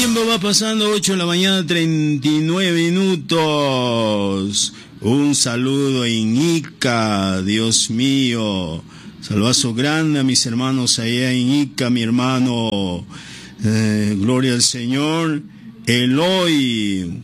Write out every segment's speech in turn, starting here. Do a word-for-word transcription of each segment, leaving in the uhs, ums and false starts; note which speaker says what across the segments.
Speaker 1: tiempo va pasando, ocho de la mañana, treinta y nueve minutos. Un saludo en Ica, Dios mío. Saludazo grande a mis hermanos allá en Ica, mi hermano. Eh, gloria al Señor. Eloy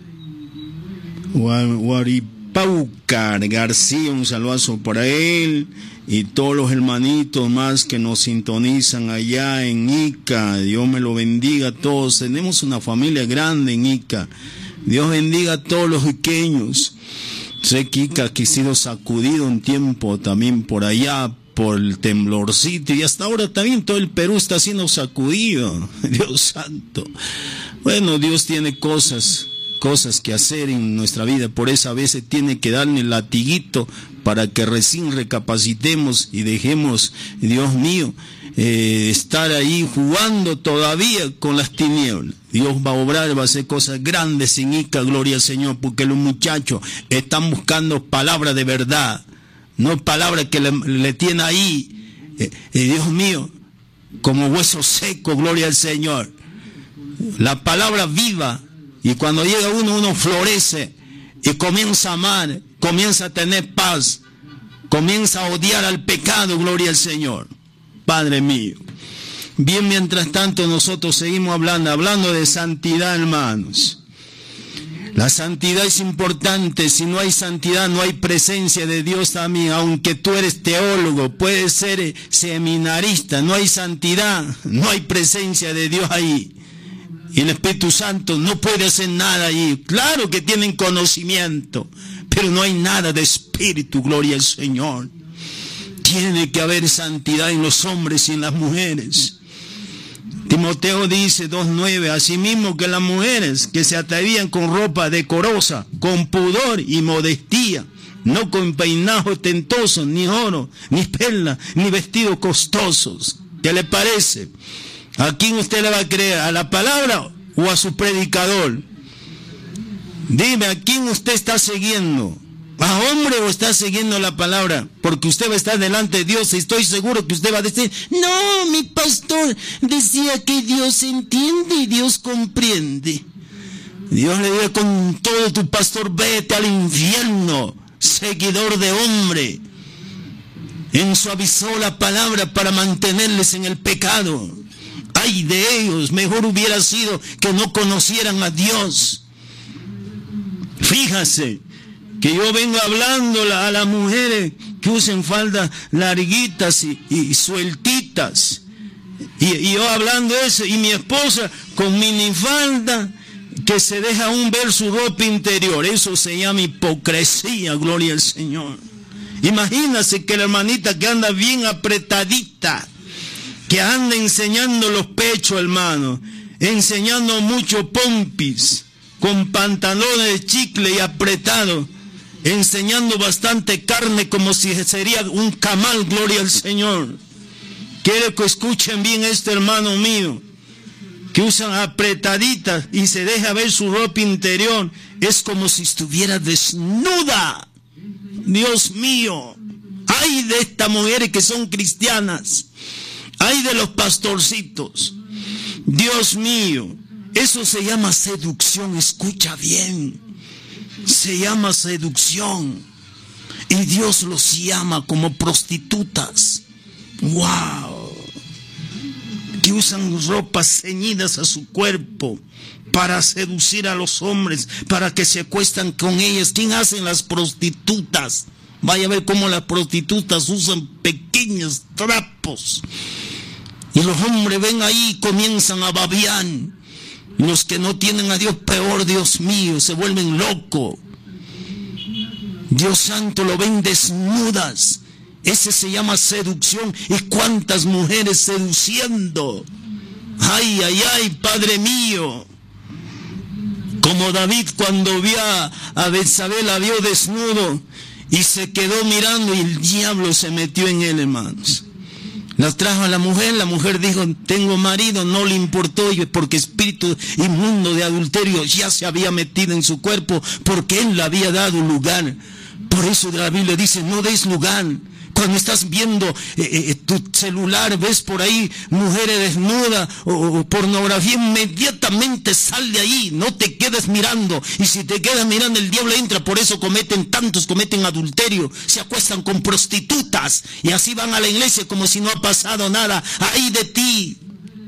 Speaker 1: Guaripaucar García, un saludazo para él. Y todos los hermanitos más que nos sintonizan allá en Ica. Dios me lo bendiga a todos. Tenemos una familia grande en Ica. Dios bendiga a todos los iqueños. Sé que Ica que ha sido sacudido un tiempo también por allá, por el temblorcito. Y hasta ahora también todo el Perú está siendo sacudido. Dios santo. Bueno, Dios tiene cosas, cosas que hacer en nuestra vida. Por eso a veces tiene que darle el latiguito para que recién recapacitemos y dejemos, Dios mío, eh, estar ahí jugando todavía con las tinieblas. Dios va a obrar, va a hacer cosas grandes en Ica, gloria al Señor, porque los muchachos están buscando palabra de verdad, no palabra que le, le tiene ahí, eh, eh, Dios mío, como hueso seco, gloria al Señor. La palabra viva, y cuando llega uno, uno florece y comienza a amar, comienza a tener paz, comienza a odiar al pecado, gloria al Señor. Padre mío. Bien, mientras tanto nosotros seguimos hablando, hablando de santidad, hermanos. La santidad es importante. Si no hay santidad, no hay presencia de Dios también. Aunque tú eres teólogo, puedes ser seminarista, no hay santidad, no hay presencia de Dios ahí. Y el Espíritu Santo no puede hacer nada allí. Claro que tienen conocimiento, pero no hay nada de espíritu, gloria al Señor. Tiene que haber santidad en los hombres y en las mujeres. Timoteo dice dos nueve, asimismo que las mujeres que se atavían con ropa decorosa, con pudor y modestia, no con peinados ostentosos, ni oro, ni perlas, ni vestidos costosos. ¿Qué le parece? ¿A quién usted le va a creer? ¿A la palabra o a su predicador? Dime, ¿a quién usted está siguiendo? ¿A hombre o está siguiendo la palabra? Porque usted va a estar delante de Dios y estoy seguro que usted va a decir, no, mi pastor decía que Dios entiende y Dios comprende. Dios le dice con todo tu pastor, vete al infierno, seguidor de hombre. Ensuavizó la palabra para mantenerles en el pecado. Ay de ellos, mejor hubiera sido que no conocieran a Dios. Fíjase que yo vengo hablando a las mujeres que usen faldas larguitas y, y sueltitas. Y, y yo hablando eso, y mi esposa con minifalda que se deja aún ver su ropa interior. Eso se llama hipocresía, gloria al Señor. Imagínase que la hermanita que anda bien apretadita, que anda enseñando los pechos, hermano, enseñando mucho pompis, con pantalones de chicle y apretado, enseñando bastante carne como si sería un camal, gloria al Señor. Quiero que escuchen bien esto, hermano mío, que usan apretaditas y se deja ver su ropa interior, es como si estuviera desnuda. Dios mío, ay de estas mujeres que son cristianas, ay de los pastorcitos. Dios mío, eso se llama seducción, escucha bien. Se llama seducción. Y Dios los llama como prostitutas. ¡Wow! Que usan ropas ceñidas a su cuerpo para seducir a los hombres, para que se acuestan con ellas. ¿Quién hacen las prostitutas? Vaya a ver cómo las prostitutas usan pequeños trapos. Y los hombres ven ahí y comienzan a babear. Los que no tienen a Dios, peor, Dios mío, se vuelven locos. Dios santo, lo ven desnudas. Ese se llama seducción. ¿Y cuántas mujeres seduciendo? Ay, ay, ay, Padre mío. Como David cuando vio a, a Betsabé, la vio desnudo y se quedó mirando y el diablo se metió en él, hermanos. La trajo a la mujer, la mujer dijo, tengo marido, no le importó, porque espíritu inmundo de adulterio ya se había metido en su cuerpo, porque él le había dado lugar. Por eso la Biblia dice, no des lugar. Cuando estás viendo eh, eh, tu celular, ves por ahí mujeres desnudas o, o pornografía, inmediatamente sal de ahí, no te quedes mirando. Y si te quedas mirando, el diablo entra. Por eso cometen tantos, cometen adulterio, se acuestan con prostitutas y así van a la iglesia como si no ha pasado nada. ¡Ay de ti!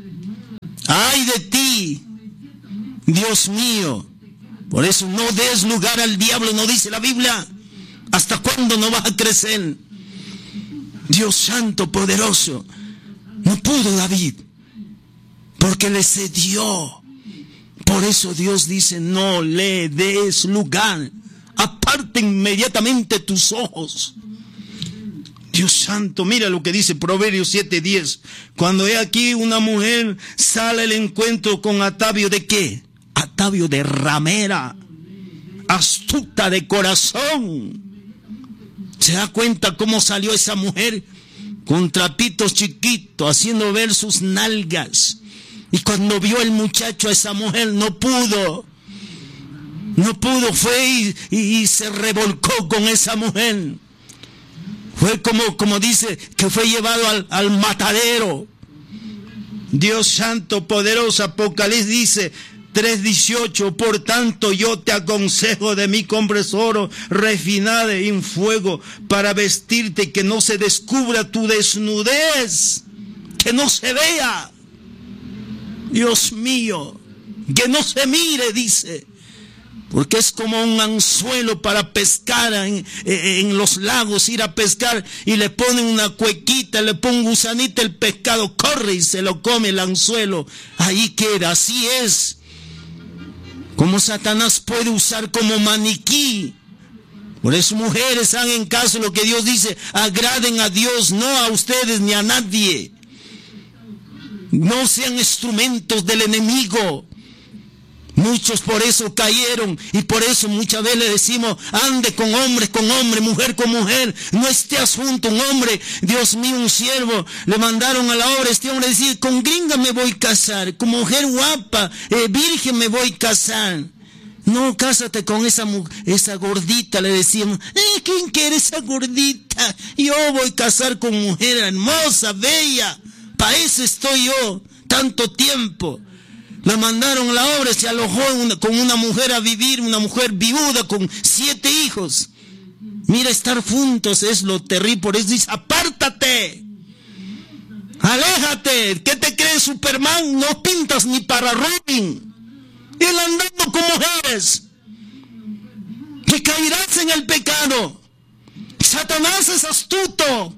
Speaker 1: ¡Ay de ti! Dios mío. Por eso no des lugar al diablo, no dice la Biblia. ¿Hasta cuándo no vas a crecer? Dios santo, poderoso. No pudo David, porque le cedió. Por eso Dios dice, no le des lugar. Aparte inmediatamente tus ojos. Dios santo, mira lo que dice Proverbios siete diez. Cuando he aquí una mujer sale al encuentro con atavio de ¿qué? Atavio de ramera, astuta de corazón. ¿Se da cuenta cómo salió esa mujer? Con trapitos chiquitos, haciendo ver sus nalgas. Y cuando vio el muchacho a esa mujer, no pudo. No pudo, fue y, y, y se revolcó con esa mujer. Fue como, como dice, que fue llevado al, al matadero. Dios santo, poderoso, Apocalipsis dice tres dieciocho, por tanto yo te aconsejo de mí compres oro refinado en fuego para vestirte, que no se descubra tu desnudez, que no se vea. Dios mío, que no se mire, dice, porque es como un anzuelo para pescar en, en los lagos, ir a pescar y le ponen una cuequita, le ponen un gusanito, el pescado corre y se lo come el anzuelo, ahí queda. Así es como Satanás puede usar como maniquí. Por eso, mujeres, hagan caso de lo que Dios dice, agraden a Dios, no a ustedes ni a nadie. No sean instrumentos del enemigo. Muchos por eso cayeron, y por eso muchas veces le decimos, ande con hombres, con hombres, mujer con mujer, no estés junto. Un hombre, Dios mío, un siervo, le mandaron a la obra, este hombre decía, con gringa me voy a casar, con mujer guapa, eh, virgen me voy a casar. No, cásate con esa esa gordita, le decíamos. Eh, ¿quién quiere esa gordita? Yo voy a casar con mujer hermosa, bella, para eso estoy yo, tanto tiempo. La mandaron a la obra, se alojó una, con una mujer a vivir, una mujer viuda con siete hijos. Mira, estar juntos es lo terrible, por eso dice, apártate, aléjate. ¿Qué te crees, Superman? No pintas ni para Robin. Él andando con mujeres, que caerás en el pecado. Satanás es astuto.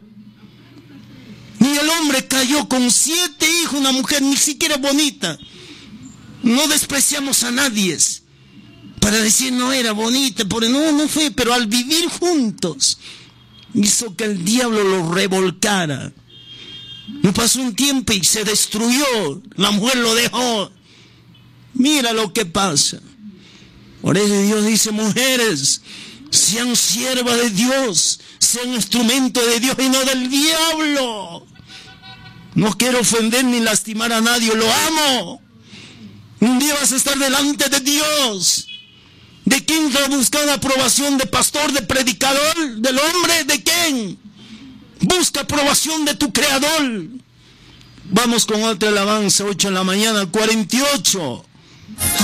Speaker 1: Y el hombre cayó con siete hijos, una mujer ni siquiera bonita. No despreciamos a nadie para decir no era bonita, porque no, no fue, pero al vivir juntos hizo que el diablo lo revolcara. No pasó un tiempo y se destruyó, la mujer lo dejó. Mira lo que pasa. Por eso Dios dice, mujeres, sean siervas de Dios, sean instrumentos de Dios y no del diablo. No quiero ofender ni lastimar a nadie, lo amo. Un día vas a estar delante de Dios. ¿De quién va a buscar la aprobación? ¿De pastor, de predicador, del hombre? ¿De quién? Busca aprobación de tu Creador. Vamos con otra alabanza, ocho en la mañana, cuarenta y ocho.